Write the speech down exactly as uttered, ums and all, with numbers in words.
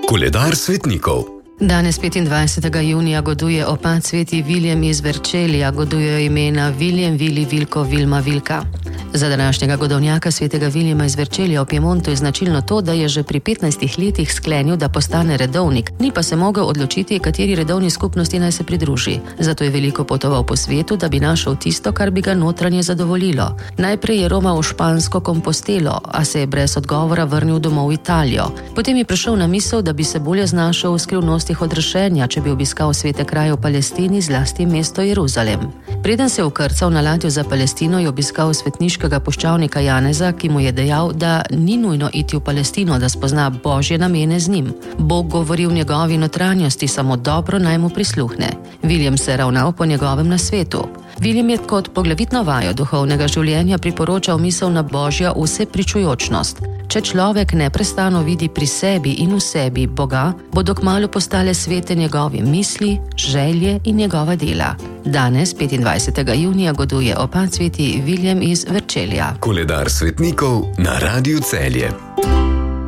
Koledar svetnikov. Danes petindvajsetega junija goduje opat sveti Viljem iz Verčelija, godujejo imena Viljem, Vili, Vilko, Vilma, Vilka. Za današnjega godovnjaka svetega Viljema iz Verčelija v Piemontu je značilno to, da je že pri petnajstih letih sklenil, da postane redovnik, ni pa se mogel odločiti, kateri redovni skupnosti naj se pridruži. Zato je veliko potoval po svetu, da bi našel tisto, kar bi ga notranje zadovoljilo. Najprej je romal v špansko Kompostelo, a se je brez odgovora vrnil domov v Italijo. Potem je prišel na misel, da bi se bolje znašel v skrivnostih odrešenja, če bi obiskal svete kraje v Palestini, zlasti mesto Jeruzalem. Preden se je vkrcal na ladjo za Palestino, je obiskal svetniškega puščavnika Janeza, ki mu je dejal, da ni nujno iti v Palestino, da spozna božje namene z njim. Bog govori v njegovi notranjosti, samo dobro naj mu prisluhne. Viljem se je ravnal po njegovem nasvetu. Viljem je kot poglavitno vajo duhovnega življenja priporočal misel na božjo vsepričujočnost. Če človek neprestano vidi pri sebi in v sebi Boga, bodo kmalu postale svete njegove misli, želje in njegova dela. Danes, petindvajsetega junija, goduje opat sveti Viljem iz Verčelija. Koledar svetnikov na Radiu Celje.